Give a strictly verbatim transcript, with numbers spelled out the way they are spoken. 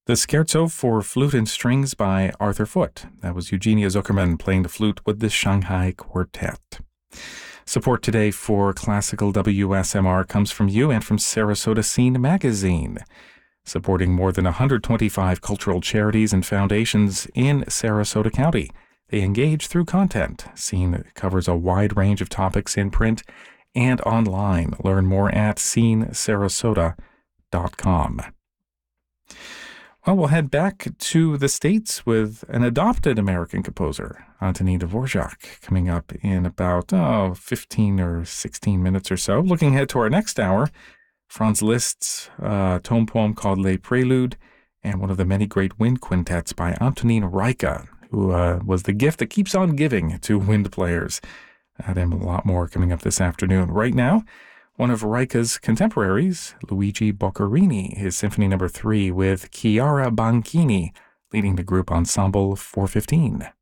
The Scherzo for Flute and Strings by Arthur Foote. That was Eugenia Zuckerman playing the flute with the Shanghai Quartet. Support today for Classical W S M R comes from you and from Sarasota Scene Magazine, supporting more than one hundred twenty-five cultural charities and foundations in Sarasota County. They engage through content. Scene covers a wide range of topics in print and online. Learn more at scene sarasota dot com. Well, we'll head back to the States with an adopted American composer, Antonin Dvorak, coming up in about oh, fifteen or sixteen minutes or so. Looking ahead to our next hour, Franz Liszt's uh, tone poem called Les Préludes, and one of the many great wind quintets by Antonin Reicha, who uh, was the gift that keeps on giving to wind players. That and a lot more coming up this afternoon. Right now, one of Reicha's contemporaries, Luigi Boccherini, his Symphony Number three with Chiara Banchini, leading the group ensemble four fifteen.